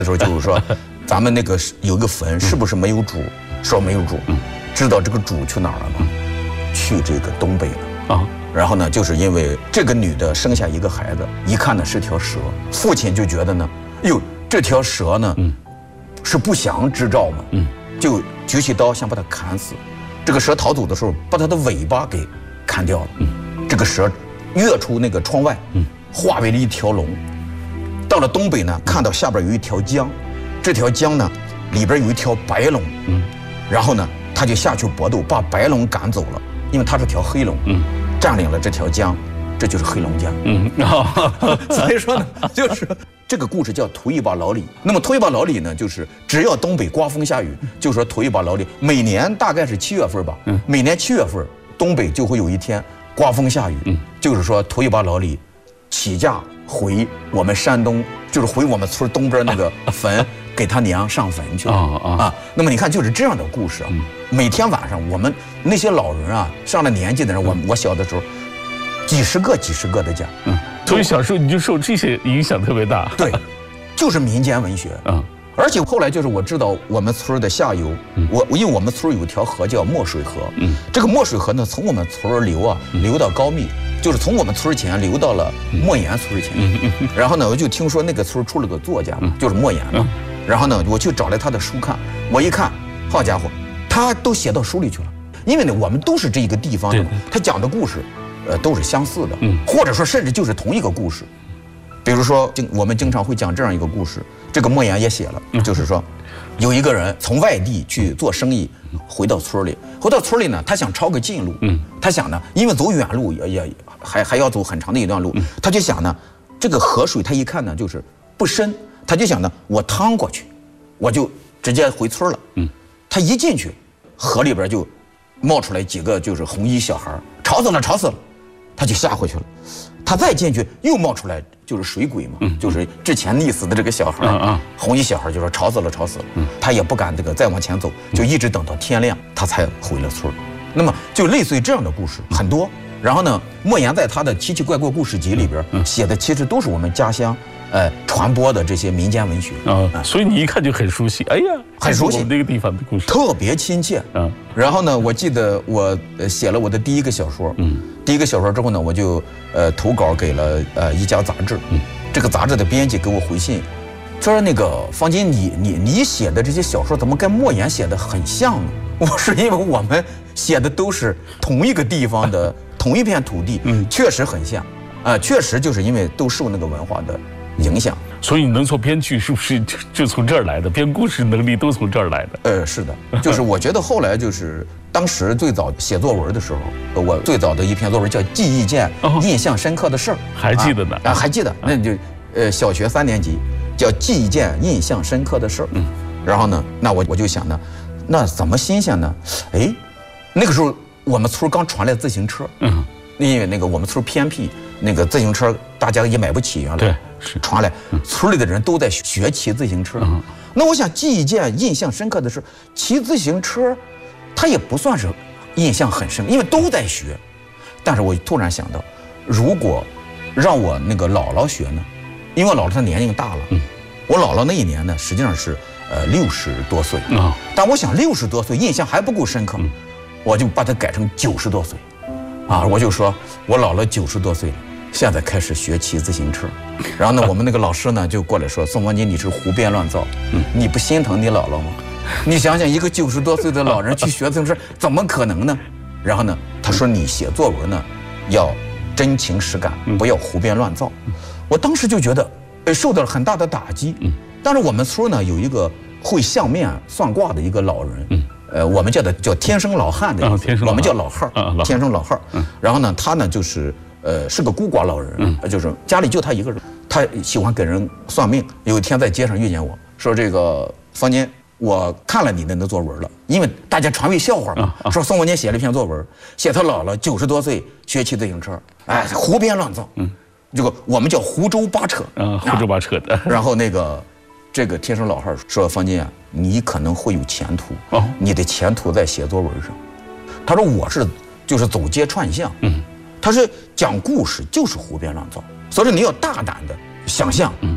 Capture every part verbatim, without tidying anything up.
的时候就是说，咱们那个有一个坟是不是没有主？说没有主，知道这个主去哪儿了吗？去这个东北了啊。然后呢，就是因为这个女的生下一个孩子，一看呢是条蛇，父亲就觉得呢，哟，这条蛇呢，是不祥之兆嘛，就举起刀想把它砍死。这个蛇逃走的时候，把它的尾巴给砍掉了。这个蛇跃出那个窗外，化为了一条龙。到了东北呢，看到下边有一条江，这条江呢里边有一条白龙，然后呢他就下去搏斗，把白龙赶走了，因为它是条黑龙，占领了这条江，这就是黑龙江。嗯，所以说呢，就是这个故事叫图一把老李。那么图一把老李呢，就是只要东北刮风下雨，就说图一把老李。每年大概是七月份吧，每年七月份东北就会有一天刮风下雨，就是说图一把老李起驾回我们山东，就是回我们村东边那个坟，给他娘上坟去了啊啊！那么你看，就是这样的故事啊。每天晚上，我们那些老人啊，上了年纪的人，我我小的时候，几十个几十个的讲。嗯， 所以小时候你就受这些影响特别大。 对，就是民间文学。嗯。而且后来就是我知道我们村的下游，我因为我们村有一条河叫墨水河，嗯，这个墨水河呢从我们村流啊流到高密，就是从我们村前流到了莫言村前，然后呢我就听说那个村出了个作家，就是莫言嘛，然后呢我就找来他的书看，我一看，好家伙，他都写到书里去了，因为呢我们都是这一个地方的嘛，他讲的故事，呃都是相似的，或者说甚至就是同一个故事。比如说，经我们经常会讲这样一个故事，这个莫言也写了，就是说，有一个人从外地去做生意，回到村里，回到村里呢，他想抄个近路，他想呢，因为走远路也也还还要走很长的一段路，他就想呢，这个河水他一看呢就是不深，他就想呢，我趟过去，我就直接回村了。他一进去，河里边就冒出来几个就是红衣小孩，吵死了，吵死了，他就下回去了。他再进去又冒出来就是水鬼嘛，嗯、就是之前溺死的这个小孩，嗯嗯、红衣小孩就说吵死了，吵死了，嗯、他也不敢这个再往前走，就一直等到天亮，他才回了村。那么就类似于这样的故事很多。然后呢，莫言在他的奇奇怪怪故事集里边、嗯、写的其实都是我们家乡呃传播的这些民间文学啊、 嗯，所以你一看就很熟悉。哎呀， 很熟悉我们那个地方的故事， 特别亲切。嗯，然后呢，我记得我写了我的第一个小说，嗯，第一个小说之后呢，我就呃投稿给了呃一家杂志，嗯，这个杂志的编辑给我回信，说那个方金，你你你写的这些小说怎么跟莫言写的很像呢？我是因为我们写的都是同一个地方的同一片土地，嗯，确实很像，啊、呃，确实就是因为都受那个文化的影响， 所以你能做编剧是不是就就从这儿来的？编故事能力都从这儿来的？ 呃，是的，就是我觉得后来就是当时最早写作文的时候，我最早的一篇作文叫《记忆件印象深刻的事儿》， 还记得呢？ 啊，还记得，那就呃小学三年级叫《记忆件印象深刻的事儿》。嗯，然后呢，那我我就想呢，那怎么新鲜呢？哎，那个时候我们村刚传来自行车，嗯，因为那个我们村偏僻，那个自行车大家也买不起，原来对。是传来，村里的人都在学骑自行车。嗯、那我想记一件印象深刻的是，骑自行车，它也不算是印象很深，因为都在学。但是我突然想到，如果让我那个姥姥学呢，因为我姥姥她年龄大了，嗯、我姥姥那一年呢实际上是呃六十多岁，嗯、但我想六十多岁印象还不够深刻，嗯、我就把它改成九十多岁，啊，我就说我姥姥九十多岁了。现在开始学骑自行车，然后呢，我们那个老师呢就过来说：“宋方金，你是胡编乱造，你不心疼你姥姥吗？你想想，一个九十多岁的老人去学自行车，怎么可能呢？”然后呢，他说：“你写作文呢，要真情实感，不要胡编乱造。”我当时就觉得，呃，受到了很大的打击。但是我们村呢有一个会相面算卦的一个老人，呃，我们叫的叫天生老汉的，我们叫老汉儿，天生老汉儿。然后呢，他呢就是。呃，是个孤寡老人，嗯，就是家里就他一个人，他喜欢给人算命。有一天在街上遇见我说：“这个方金，我看了你的那作文了，因为大家传为笑话嘛。啊啊、说宋方金写了一篇作文，写他姥姥九十多岁学骑自行车，哎，胡编乱造。嗯，这个我们叫胡诌八扯， 啊，胡诌八扯的。 然后那个这个天生老汉说：方金啊，你可能会有前途，哦，你的前途在写作文上。他说我是就是走街串巷，嗯。”他是讲故事，就是胡编乱造，所以你要大胆的想象，嗯，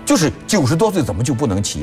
就是九十多岁怎么就不能骑？